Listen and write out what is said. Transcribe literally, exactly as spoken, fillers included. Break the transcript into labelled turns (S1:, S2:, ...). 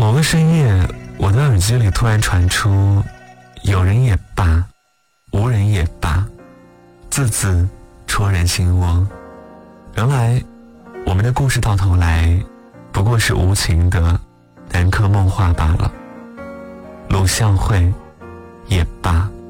S1: 某个深夜，我的耳机里突然传出有人也罢，无人也罢，字字戳人心窝。原来我们的故事到头来不过是无情的南柯梦话罢了。鲁孝蕙也罢。